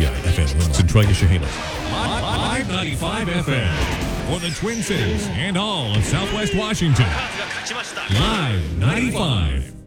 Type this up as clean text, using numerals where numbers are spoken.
WPI FM Centralia Shahana. Live 95 FM for the Twin Cities and all of Southwest Washington. Live 95.